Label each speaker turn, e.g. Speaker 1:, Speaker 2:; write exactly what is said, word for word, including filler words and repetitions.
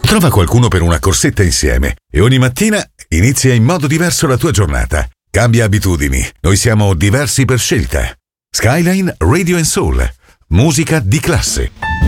Speaker 1: Trova qualcuno per una corsetta insieme e ogni mattina inizia in modo diverso la tua giornata. Cambia abitudini, noi siamo diversi per scelta. Skyline Radio and Soul, musica di classe.